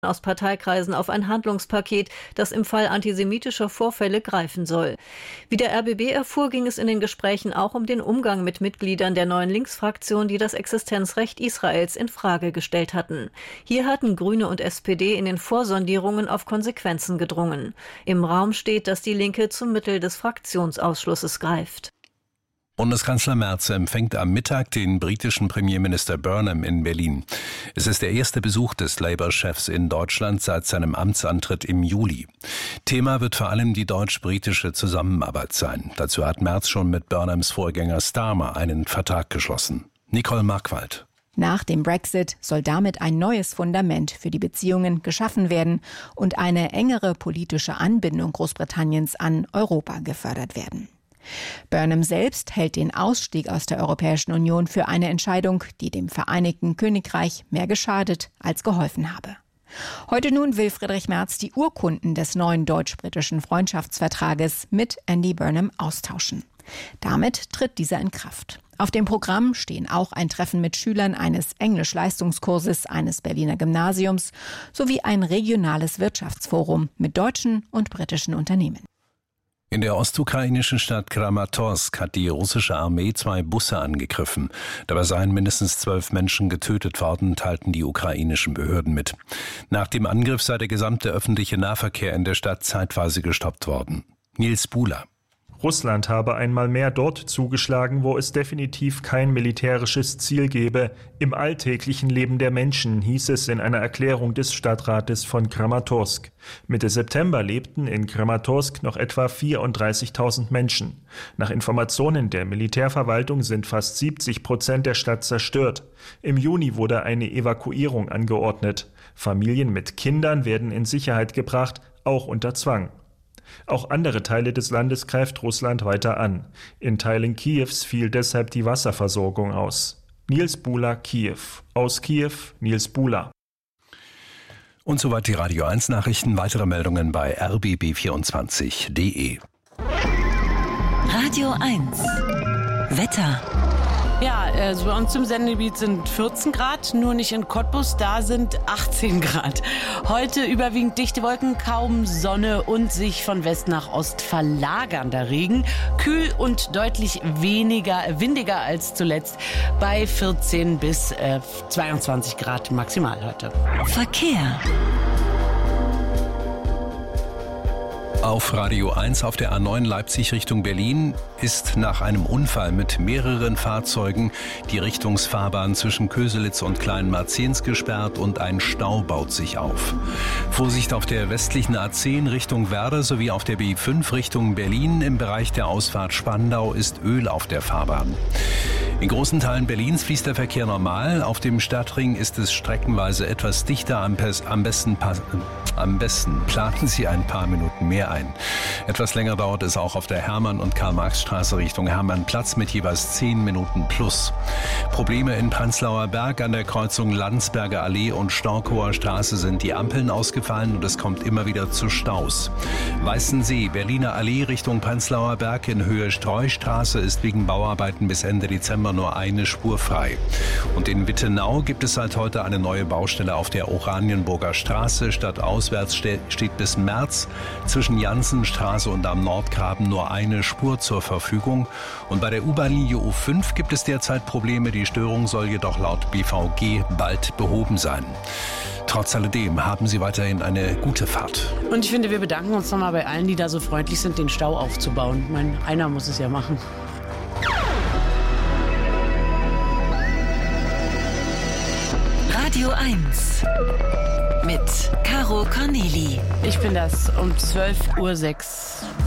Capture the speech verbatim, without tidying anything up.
aus Parteikreisen auf ein Handlungspaket, das im Fall antisemitischer Vorfälle greifen soll. Wie der R B B erfuhr, ging es in den Gesprächen auch um den Umgang mit Mitgliedern der neuen Linksfraktion, die das Existenzrecht Israels in Frage gestellt hatten. Hier hatten Grüne und S P D in den Vorsondierungen auf Konsequenzen gedrungen. Im Raum steht, dass die Linke zum Mittel des Fraktionsausschlusses greift. Bundeskanzler Merz empfängt am Mittag den britischen Premierminister Burnham in Berlin. Es ist der erste Besuch des Labour-Chefs in Deutschland seit seinem Amtsantritt im Juli. Thema wird vor allem die deutsch-britische Zusammenarbeit sein. Dazu hat Merz schon mit Burnhams Vorgänger Starmer einen Vertrag geschlossen. Nicole Markwald. Nach dem Brexit soll damit ein neues Fundament für die Beziehungen geschaffen werden und eine engere politische Anbindung Großbritanniens an Europa gefördert werden. Burnham selbst hält den Ausstieg aus der Europäischen Union für eine Entscheidung, die dem Vereinigten Königreich mehr geschadet als geholfen habe. Heute nun will Friedrich Merz die Urkunden des neuen deutsch-britischen Freundschaftsvertrages mit Andy Burnham austauschen. Damit tritt dieser in Kraft. Auf dem Programm stehen auch ein Treffen mit Schülern eines Englisch-Leistungskurses eines Berliner Gymnasiums sowie ein regionales Wirtschaftsforum mit deutschen und britischen Unternehmen. In der ostukrainischen Stadt Kramatorsk hat die russische Armee zwei Busse angegriffen. Dabei seien mindestens zwölf Menschen getötet worden, teilten die ukrainischen Behörden mit. Nach dem Angriff sei der gesamte öffentliche Nahverkehr in der Stadt zeitweise gestoppt worden. Nils Buhler. Russland habe einmal mehr dort zugeschlagen, wo es definitiv kein militärisches Ziel gebe. Im alltäglichen Leben der Menschen, hieß es in einer Erklärung des Stadtrates von Kramatorsk. Mitte September lebten in Kramatorsk noch etwa vierunddreißigtausend Menschen. Nach Informationen der Militärverwaltung sind fast siebzig Prozent der Stadt zerstört. Im Juni wurde eine Evakuierung angeordnet. Familien mit Kindern werden in Sicherheit gebracht, auch unter Zwang. Auch andere Teile des Landes greift Russland weiter an. In Teilen Kiews fiel deshalb die Wasserversorgung aus. Nils Buhler, Kiew. Aus Kiew, Nils Buhler. Und soweit die Radio eins Nachrichten. Weitere Meldungen bei r b b vierundzwanzig punkt d e. Radio eins. Wetter. Ja, also bei uns im Sendegebiet sind vierzehn Grad, nur nicht in Cottbus, da sind achtzehn Grad. Heute überwiegend dichte Wolken, kaum Sonne und sich von West nach Ost verlagernder Regen. Kühl und deutlich weniger, windiger als zuletzt bei vierzehn bis zweiundzwanzig Grad maximal heute. Verkehr. Auf Radio eins auf der A neun Leipzig Richtung Berlin ist nach einem Unfall mit mehreren Fahrzeugen die Richtungsfahrbahn zwischen Köselitz und Kleinmarzens gesperrt und ein Stau baut sich auf. Vorsicht auf der westlichen A zehn Richtung Werder sowie auf der B fünf Richtung Berlin. Im Bereich der Ausfahrt Spandau ist Öl auf der Fahrbahn. In großen Teilen Berlins fließt der Verkehr normal. Auf dem Stadtring ist es streckenweise etwas dichter. Am, Pes- am, besten, pass- am besten planen Sie ein paar Minuten mehr ein. Etwas länger dauert es auch auf der Hermann- und Karl-Marx-Straße Richtung Hermannplatz mit jeweils zehn Minuten plus. Probleme in Prenzlauer Berg an der Kreuzung Landsberger Allee und Storkower Straße sind die Ampeln ausgefallen und es kommt immer wieder zu Staus. Weißensee, Berliner Allee Richtung Prenzlauer Berg in Höhe Streustraße ist wegen Bauarbeiten bis Ende Dezember nur eine Spur frei. Und in Wittenau gibt es seit heute eine neue Baustelle auf der Oranienburger Straße. Stadtauswärts ste- steht bis März zwischen Jansenstraße und am Nordgraben nur eine Spur zur Verfügung. Und bei der U-Bahn-Linie U fünf gibt es derzeit Probleme. Die Störung soll jedoch laut B V G bald behoben sein. Trotz alledem haben Sie weiterhin eine gute Fahrt. Und ich finde, wir bedanken uns nochmal bei allen, die da so freundlich sind, den Stau aufzubauen. Ich meine, einer muss es ja machen. Radio eins mit Caro Corneli. Ich bin das um zwölf Uhr sechs.